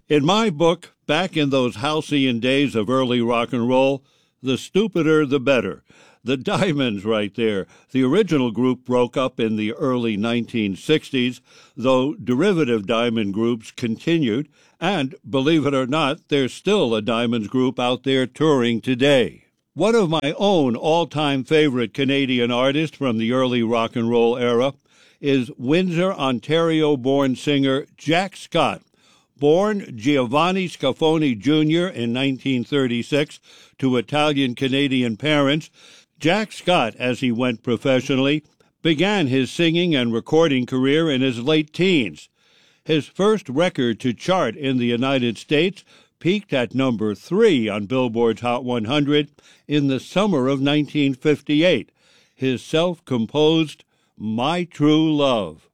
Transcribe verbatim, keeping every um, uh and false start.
In my book, back in those halcyon days of early rock and roll, the stupider the better. The Diamonds right there. The original group broke up in the early nineteen sixties, though derivative Diamond groups continued, and, believe it or not, there's still a Diamonds group out there touring today. One of my own all-time favorite Canadian artists from the early rock and roll era is Windsor, Ontario-born singer Jack Scott. Born Giovanni Scafoni Junior in nineteen thirty-six to Italian-Canadian parents, Jack Scott, as he went professionally, began his singing and recording career in his late teens. His first record to chart in the United States peaked at number three on Billboard's Hot one hundred in the summer of nineteen fifty-eight, his self-composed My True Love.